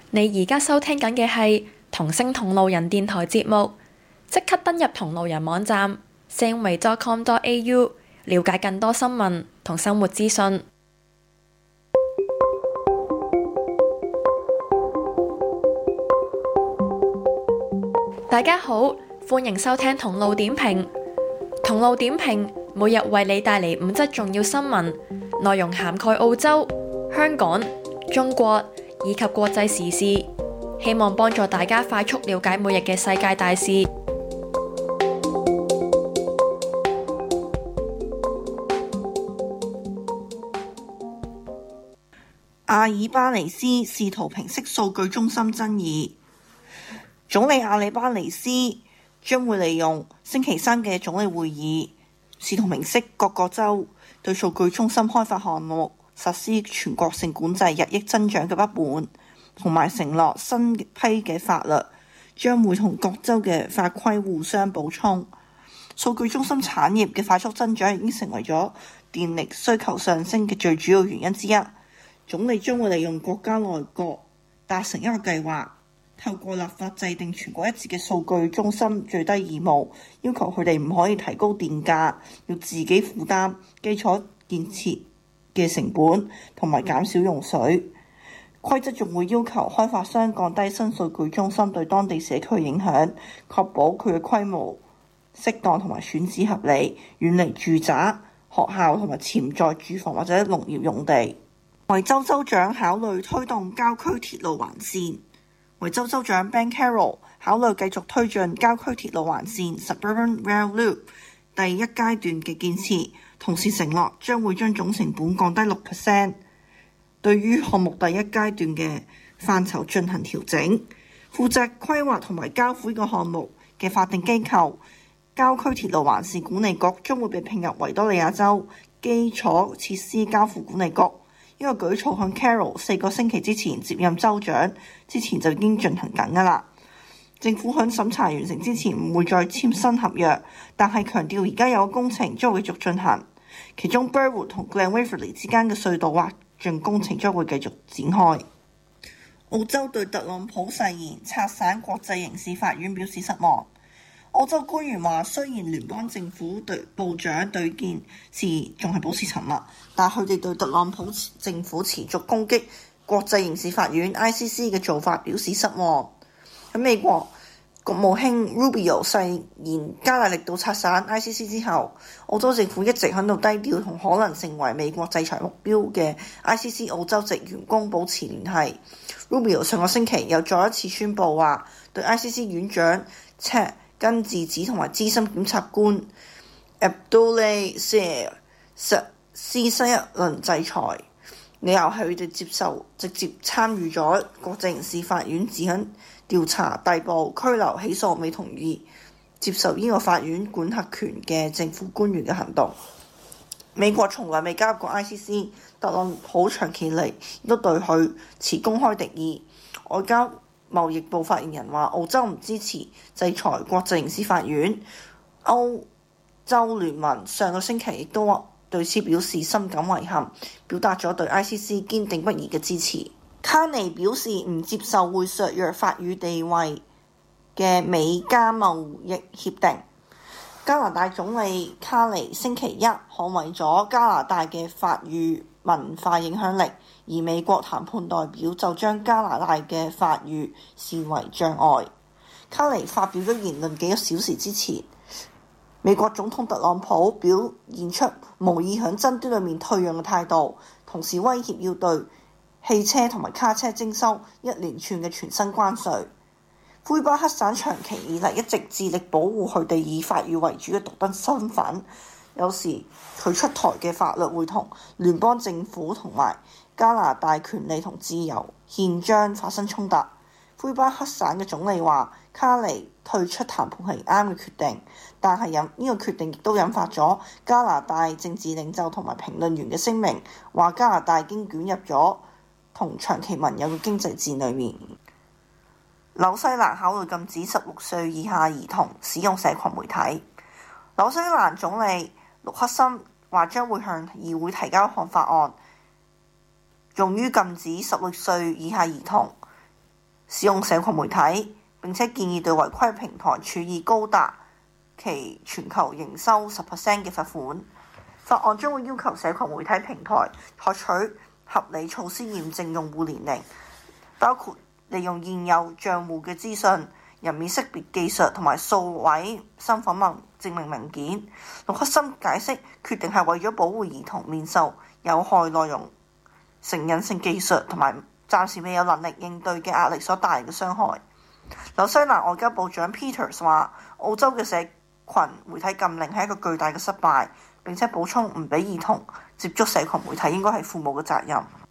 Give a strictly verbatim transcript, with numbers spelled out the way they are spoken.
你而家收聽緊嘅係同聲同路人電台節目，即刻登入同路人網站 zenway dot com dot a u 了解更多新聞同生活資訊。大家好，歡迎收聽同路點評。同路點評每日為你帶嚟五則重要新聞，內容涵蓋澳洲、香港、中國以及國際時事，希望幫助大家快速了解每日嘅世界大事。 阿爾巴尼斯試圖平息數據中心爭議。總理阿里巴尼斯將會利用星期三嘅總理會議，試圖平息各個州對數據中心開發項目實施全國性管制日益增長嘅不滿，同埋承諾新批嘅法律將會同各州嘅法規互相補充。數據中心產業嘅快速增長已經成為咗電力需求上升嘅最主要原因之一。總理將會利用國家內閣達成一個計劃，透過立法制定全國一致嘅數據中心最低義務，要求佢哋唔可以提高電價，要自己負擔基礎建設嘅成本，同埋減少用水。規則仲會要求開發商降低新數據中心對當地社區嘅影響，確保佢嘅規模適當同埋選址合理，遠離住宅、學校同埋潛在住房或者農業用地。維州州長考慮推動郊區鐵路環線。維州州長 Ben Carroll 考慮繼續推進郊區鐵路環線 Suburban Rail Loop 第一階段嘅建設，同時承諾將會將總成本降低六 percent。對於項目第一階段嘅範疇進行調整，負責規劃同埋交付呢個項目嘅法定機構郊區鐵路環線管理局將會被併入維多利亞州基礎設施交付管理局。呢個舉措向 Carroll 四個星期之前接任州長之前就已經進行緊㗎啦。政府喺審查完成之前唔會再簽新合約，但係強調而家有個工程將會繼續進行，其中 Burwood 同 Glen Waverley 之間嘅隧道挖進工程將會繼續展開。澳洲對特朗普誓言拆散國際刑事法院表示失望。澳洲官員話，雖然聯邦政府對部長對件事仲係保持沉默，但佢哋對特朗普政府持續攻擊國際刑事法院 I C C 嘅做法表示失望。喺美國國務卿 Rubio 誓言加大力度拆散 I C C 之後，澳洲政府一直喺度低調同可能成為美國制裁目標嘅 I C C 澳洲籍員工保持聯繫。Rubio 上個星期又再一次宣布話，對 I C C 院長赤根智子同埋資深檢察官 Abdullah Sear 實施新一輪制裁，理由係佢哋接受直接參與咗國際刑事法院指響調查、逮捕、拘留、起訴未同意接受呢個法院管轄權嘅政府官員嘅行動。美國從來未加入過 I C C， 特朗普長期嚟亦都對佢持公開敵意。外交貿易部發言人話，澳洲唔支持制裁國際刑事法院。歐洲聯盟上個星期亦都對此表示深感遺憾，表達咗對 I C C 堅定不移嘅支持。卡尼表示唔接受會削弱法語地位嘅美加貿易協定。加拿大總理卡尼星期一捍衛咗加拿大嘅法語文化影響力，而美國談判代表就將加拿大嘅法語視為障礙。卡尼發表咗言論幾個小時之前，美國總統特朗普表現出無意響爭端裏面退讓嘅態度，同時威脅要對汽車同埋卡車徵收一連串嘅全新關稅。魁北克省長期以嚟一直致力保護佢哋以法語為主嘅獨特身份，有時佢出台嘅法律會同聯邦政府同埋加拿大權利同自由憲章發生衝突。魁北克省嘅總理話，卡尼退出談判係啱嘅決定，但係引呢個決定亦都引發咗加拿大政治領袖同埋評論員嘅聲明，話加拿大已經捲入咗同長期盟友嘅經濟戰裏面。紐西蘭考慮禁止十六歲以下兒童使用社群媒體。紐西蘭總理陸克森話將會向議會提交一項法案，用於禁止十六歲以下兒童使用社群媒體，並且建議對違規平台處以高達其全球營收十 percent 嘅罰款。法案將會要求社群媒體平台採取合理措施驗證用戶年齡，包括利用現有帳戶嘅資訊、人面識別技術同埋數位身份證證明文件。陸克森解釋決定係為咗保護兒童免受有害內容、成癮性技術同埋暫時未有能力應對嘅壓力所帶嚟嘅傷害。紐西蘭外交部長 Peters 話：澳洲嘅社群媒體禁令係一個巨大嘅失敗，並且補充唔俾兒童接觸社群媒體應該係父母嘅責任。